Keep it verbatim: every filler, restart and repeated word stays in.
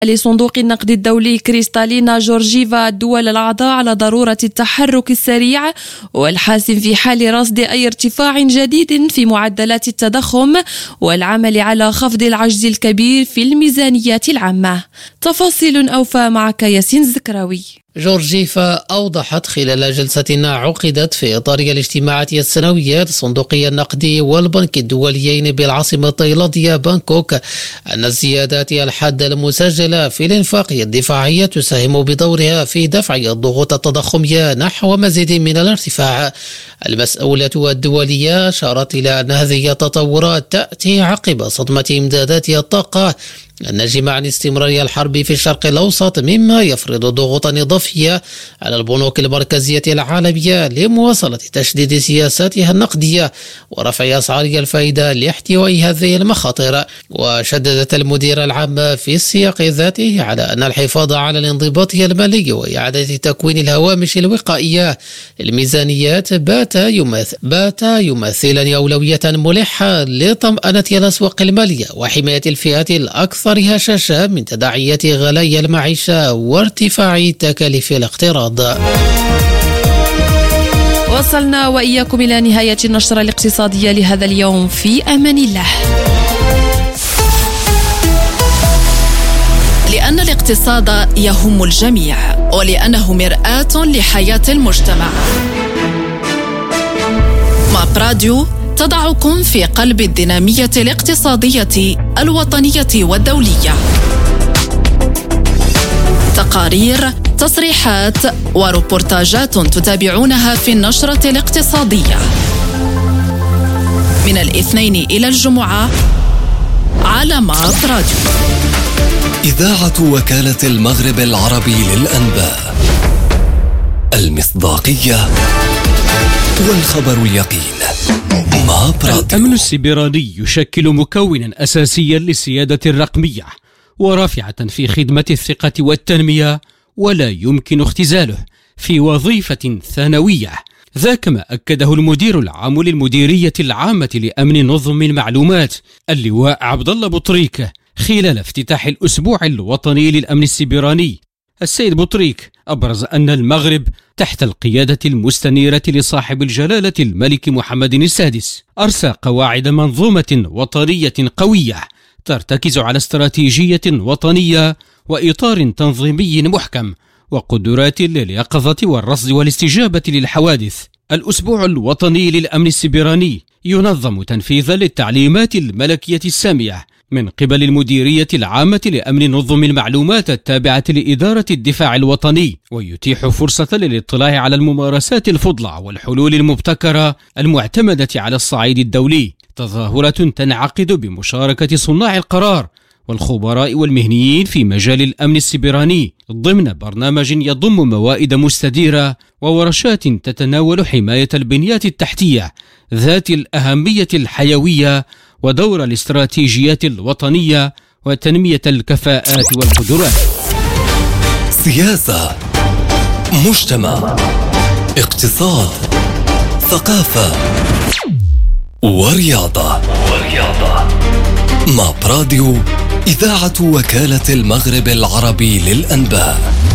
لصندوق النقد الدولي كريستالينا جورجيفا الدول الأعضاء على ضرورة التحرك السريع والحاسم في حال رصد أي ارتفاع جديد في معدلات التضخم والعمل على خفض العجز الكبير في الميزانيات العامة. تفاصيل أوفى معك ياسين الزكراوي. جورجيفا أوضحت خلال جلسة عقدت في إطار الاجتماعات السنوية لصندوقي النقد والبنك الدوليين بالعاصمة التايلاندية بانكوك أن الزيادات الحادة المسجلة في الإنفاق الدفاعي تساهم بدورها في دفع الضغوط التضخمية نحو مزيد من الارتفاع. المسؤولة الدولية أشارت إلى أن هذه التطورات تأتي عقب صدمة إمدادات الطاقة الناجمة عن استمرار الحرب في الشرق الأوسط، مما يفرض ضغوطا إضافية على البنوك المركزية العالمية لمواصلة تشديد سياساتها النقدية ورفع أسعار الفائدة لاحتواء هذه المخاطر. وشددت المدير العام في السياق ذاته على أن الحفاظ على الانضباط المالي وإعادة تكوين الهوامش الوقائية للميزانيات بات يمثل بات يمثل أولوية ملحة لطمأنة الأسواق المالية وحماية الفئات الأكثر هشاشة من تداعيات غلاء المعيشة وارتفاع تكاليف الاقتراض. وصلنا وإياكم إلى نهاية النشرة الاقتصادية لهذا اليوم، في أمان الله. لأن الاقتصاد يهم الجميع ولأنه مرآة لحياة المجتمع. ماب راديو تضعكم في قلب الدينامية الاقتصادية الوطنية والدولية. تقارير، تصريحات وروبورتاجات تتابعونها في النشرة الاقتصادية من الاثنين إلى الجمعة على ماب راديو. إذاعة وكالة المغرب العربي للأنباء، المصداقية والخبر اليقين. الأمن السيبراني يشكل مكونا أساسيا للسيادة الرقمية ورافعة في خدمة الثقة والتنمية، ولا يمكن اختزاله في وظيفة ثانوية. ذا كما أكده المدير العام للمديرية العامة لأمن نظم المعلومات اللواء عبد الله بطريك خلال افتتاح الأسبوع الوطني للأمن السيبراني. السيد بطريك أبرز أن المغرب تحت القيادة المستنيرة لصاحب الجلالة الملك محمد السادس أرسى قواعد منظومة وطنية قوية ترتكز على استراتيجية وطنية وإطار تنظيمي محكم وقدرات لليقظة والرصد والاستجابة للحوادث. الأسبوع الوطني للأمن السيبراني ينظم تنفيذا للتعليمات الملكية السامية من قبل المديرية العامة لأمن نظم المعلومات التابعة لإدارة الدفاع الوطني، ويتيح فرصة للاطلاع على الممارسات الفضلى والحلول المبتكرة المعتمدة على الصعيد الدولي. تظاهرة تنعقد بمشاركة صناع القرار والخبراء والمهنيين في مجال الأمن السيبراني ضمن برنامج يضم موائد مستديرة وورشات تتناول حماية البنيات التحتية ذات الأهمية الحيوية ودور الاستراتيجيات الوطنية وتنمية الكفاءات والقدرات. سياسة، مجتمع، اقتصاد، ثقافة ورياضة. ورياضة. ماب راديو، إذاعة وكالة المغرب العربي للأنباء.